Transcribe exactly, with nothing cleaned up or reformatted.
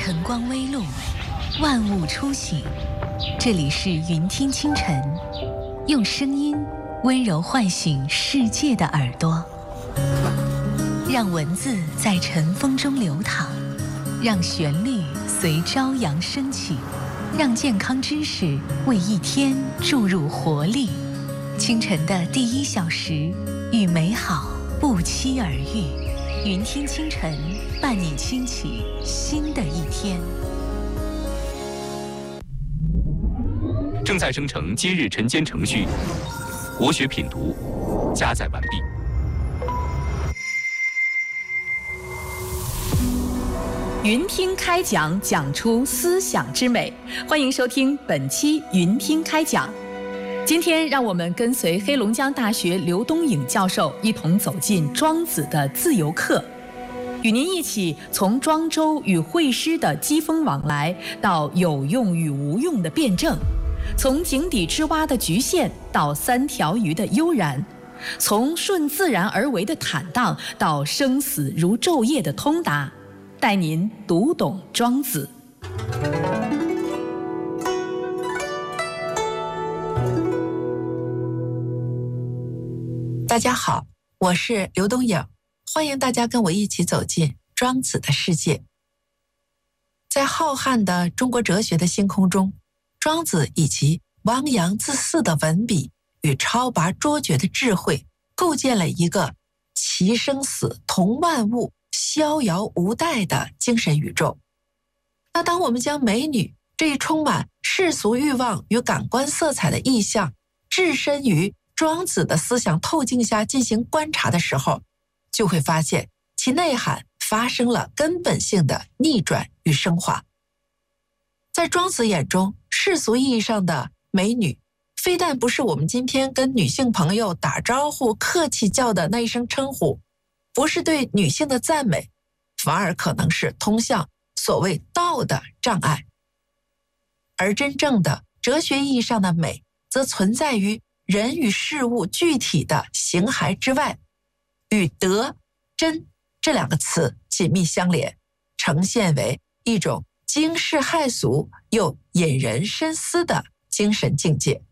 晨光微露，万物初醒。这里是云听清晨，用声音温柔唤醒世界的耳朵，让文字在晨风中流淌，让旋律随朝阳升起，让健康知识为一天注入活力。清晨的第一小时，与美好不期而遇。云听清晨，伴你轻启新的一天。 正在生成今日晨间程序，国学品读加载完毕。 云听开讲，讲出思想之美。欢迎收听本期云听开讲。今天让我们跟随黑龙江大学刘东颖教授一同走进庄子的自由课，与您一起从庄周与惠施的机锋往来，到有用与无用的辩证，从井底之蛙的局限到三条鱼的悠然，从顺自然而为的坦荡到生死如昼夜的通达，带您读懂庄子。 大家好，我是刘东颖，欢迎大家跟我一起走进庄子的世界。在浩瀚的中国哲学的星空中，庄子以及汪洋恣肆的文笔与超拔卓绝的智慧，构建了一个其生死同万物、逍遥无待的精神宇宙。那当我们将美女这一充满世俗欲望与感官色彩的意象置身于庄子的思想透镜下进行观察的时候，就会发现其内涵发生了根本性的逆转与升华。在庄子眼中，世俗意义上的美女非但不是我们今天跟女性朋友打招呼客气叫的那一声称呼，不是对女性的赞美，反而可能是通向所谓道的障碍。而真正的哲学意义上的美，则存在于人与事物具体的形骸之外，与德、真这两个词紧密相连，呈现为一种惊世骇俗又引人深思的精神境界。